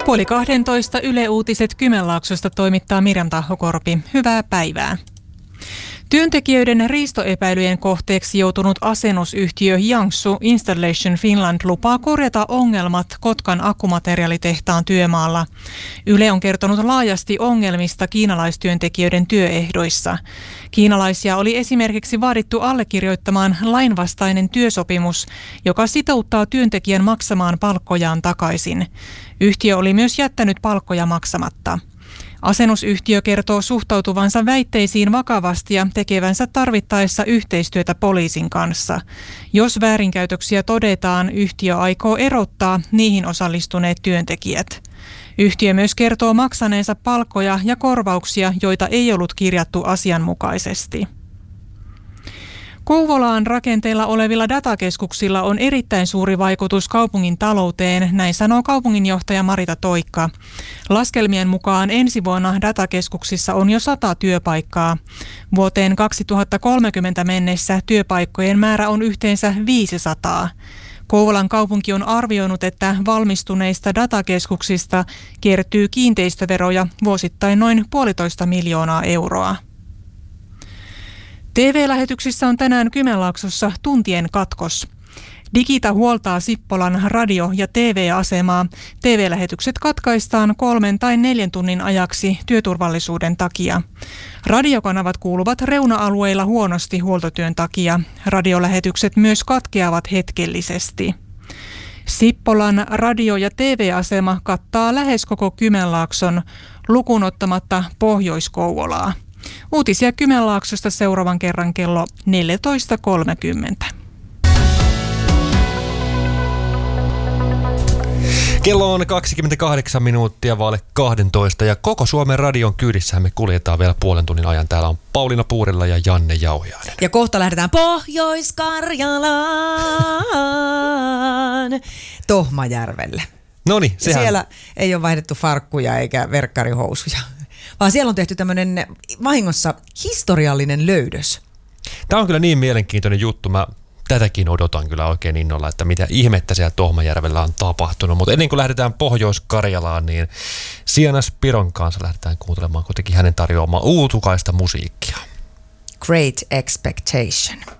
1:30 Yle Uutiset Kymenlaaksosta toimittaa Mirjam Tahokorpi. Hyvää päivää. Työntekijöiden riistoepäilyjen kohteeksi joutunut asennusyhtiö Jiangsu Installation Finland lupaa korjata ongelmat Kotkan akkumateriaalitehtaan työmaalla. Yle on kertonut laajasti ongelmista kiinalaistyöntekijöiden työehdoissa. Kiinalaisia oli esimerkiksi vaadittu allekirjoittamaan lainvastainen työsopimus, joka sitouttaa työntekijän maksamaan palkkojaan takaisin. Yhtiö oli myös jättänyt palkkoja maksamatta. Asennusyhtiö kertoo suhtautuvansa väitteisiin vakavasti ja tekevänsä tarvittaessa yhteistyötä poliisin kanssa. Jos väärinkäytöksiä todetaan, yhtiö aikoo erottaa niihin osallistuneet työntekijät. Yhtiö myös kertoo maksaneensa palkkoja ja korvauksia, joita ei ollut kirjattu asianmukaisesti. Kouvolaan rakenteilla olevilla datakeskuksilla on erittäin suuri vaikutus kaupungin talouteen, näin sanoo kaupunginjohtaja Marita Toikka. Laskelmien mukaan ensi vuonna datakeskuksissa on jo 100 työpaikkaa. Vuoteen 2030 mennessä työpaikkojen määrä on yhteensä 500. Kouvolan kaupunki on arvioinut, että valmistuneista datakeskuksista kertyy kiinteistöveroja vuosittain noin 1,5 miljoonaa euroa. TV-lähetyksissä on tänään Kymenlaaksossa tuntien katkos. Digita huoltaa Sippolan radio- ja TV-asemaa. TV-lähetykset katkaistaan 3 tai 4 tunnin ajaksi työturvallisuuden takia. Radiokanavat kuuluvat reuna-alueilla huonosti huoltotyön takia. Radiolähetykset myös katkeavat hetkellisesti. Sippolan radio- ja TV-asema kattaa lähes koko Kymenlaakson, lukuun ottamatta Pohjois-Kouvolaa. Uutisia Kymenlaaksosta seuraavan kerran kello 14.30. Kello on 28 minuuttia vaille 12 ja koko Suomen radion kyydissähän me kuljetaan vielä puolen tunnin ajan. Täällä on Pauliina Puurilla ja Janne Jauhiainen. Ja kohta lähdetään Pohjois-Karjalaan Tohmajärvelle. Noniin, sehän... Siellä ei ole vaihdettu farkkuja eikä verkkarihousuja, vaan siellä on tehty tämmöinen vahingossa historiallinen löydös. Tämä on kyllä niin mielenkiintoinen juttu. Mä tätäkin odotan kyllä oikein innolla, että mitä ihmettä siellä Tohmajärvellä on tapahtunut. Mutta ennen kuin lähdetään Pohjois-Karjalaan, niin Sienna Spiron kanssa lähdetään kuuntelemaan kuitenkin hänen tarjoamaa uutukaista musiikkia. Great Expectation.